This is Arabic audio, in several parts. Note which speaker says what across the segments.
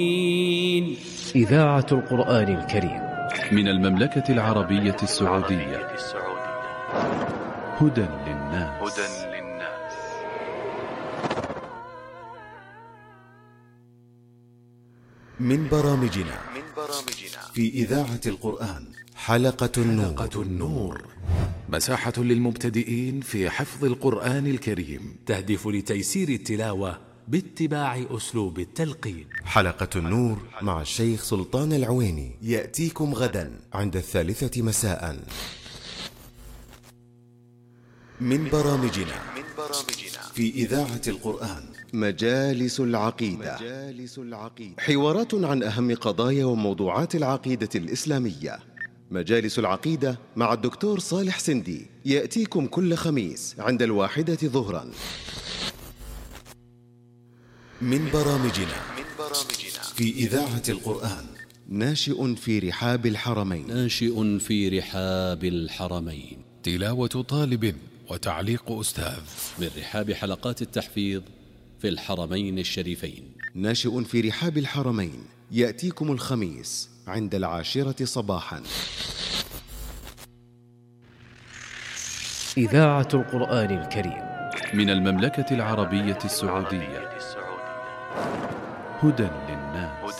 Speaker 1: إذاعة القرآن الكريم
Speaker 2: من المملكة العربية السعودية. هدى للناس.
Speaker 3: من برامجنا في إذاعة القرآن حلقة النور،
Speaker 4: مساحة للمبتدئين في حفظ القرآن الكريم،
Speaker 5: تهدف لتيسير التلاوة باتباع أسلوب التلقين.
Speaker 3: حلقة النور مع الشيخ سلطان العويني يأتيكم غدا عند 3 مساء. من برامجنا في إذاعة القرآن مجالس العقيدة، حوارات عن أهم قضايا وموضوعات العقيدة الإسلامية. مجالس العقيدة مع الدكتور صالح سندي يأتيكم كل خميس عند 1 ظهرا. من برامجنا في إذاعة القرآن ناشئ في رحاب الحرمين،
Speaker 4: تلاوة طالب وتعليق أستاذ،
Speaker 5: من رحاب حلقات التحفيظ في الحرمين الشريفين.
Speaker 3: ناشئ في رحاب الحرمين يأتيكم الخميس عند 10 صباحا.
Speaker 1: إذاعة القرآن الكريم
Speaker 2: من المملكة العربية السعودية. هدى للناس.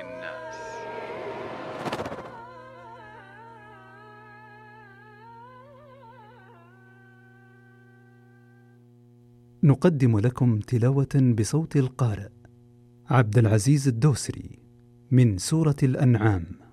Speaker 6: نقدم لكم تلاوة بصوت القارئ عبد العزيز الدوسري من سورة الأنعام.